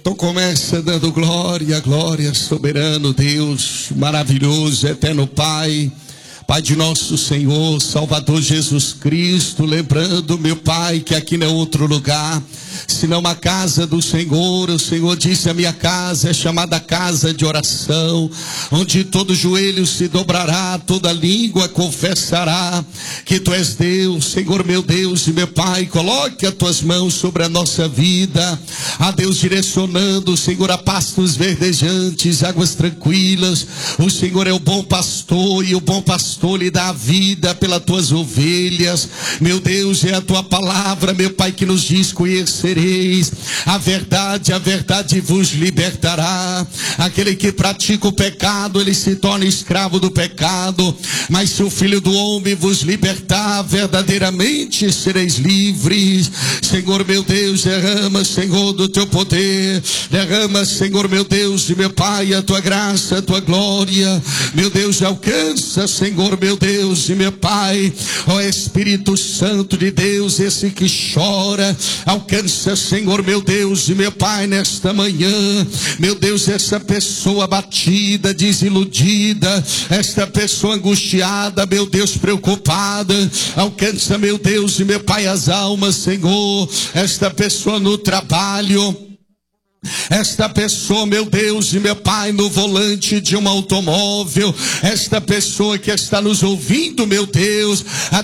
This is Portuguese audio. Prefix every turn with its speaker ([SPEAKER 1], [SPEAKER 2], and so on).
[SPEAKER 1] Então começa dando glória, glória, soberano Deus, maravilhoso, eterno Pai. Pai de nosso Senhor, Salvador Jesus Cristo, lembrando, meu Pai, que aqui não é outro lugar, senão a casa do Senhor. O Senhor disse: a minha casa é chamada casa de oração, onde todo joelho se dobrará, toda língua confessará que Tu és Deus. Senhor, meu Deus e meu Pai, coloque as Tuas mãos sobre a nossa vida, a Deus, direcionando, Senhor, a pastos verdejantes, águas tranquilas. O Senhor é o bom pastor, e o bom pastor lhe dá a vida pelas tuas ovelhas. Meu Deus, é a tua palavra, meu Pai, que nos diz: conhecereis a verdade vos libertará. Aquele que pratica o pecado, ele se torna escravo do pecado, mas se o Filho do Homem vos libertar, verdadeiramente sereis livres. Senhor, meu Deus, derrama, Senhor, do teu poder, derrama, Senhor, meu Deus e meu Pai, a tua graça, a tua glória. Meu Deus, alcança, Senhor, meu Deus e meu Pai, ó Espírito Santo de Deus, esse que chora, alcança, Senhor, meu Deus e meu Pai, nesta manhã. Meu Deus, essa pessoa abatida, desiludida, esta pessoa angustiada, meu Deus, preocupada, alcança, meu Deus e meu Pai, as almas, Senhor, esta pessoa no trabalho, esta pessoa, meu Deus e meu Pai, no volante de um automóvel, esta pessoa que está nos ouvindo, meu Deus,